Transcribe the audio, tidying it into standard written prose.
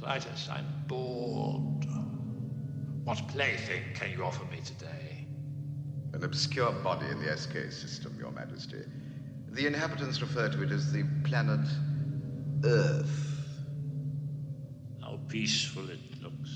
Titus, I'm bored. What plaything can you offer me today? An obscure body in the SK system, Your Majesty. The inhabitants refer to it as the planet Earth. How peaceful it looks.